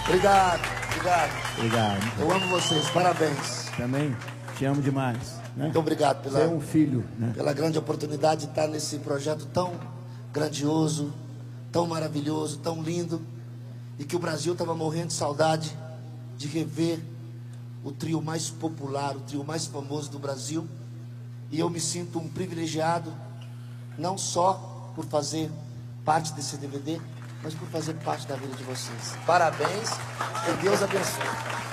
Obrigado, obrigado. Obrigado. Eu amo vocês, parabéns. Também te amo demais. Né? Muito obrigado Você é um filho, né? pela grande oportunidade de estar nesse projeto tão grandioso, tão maravilhoso, tão lindo. E que o Brasil estava morrendo de saudade de rever o trio mais popular, o trio mais famoso do Brasil. E eu me sinto um privilegiado, não só por fazer parte desse DVD, mas por fazer parte da vida de vocês. Parabéns, que Deus abençoe.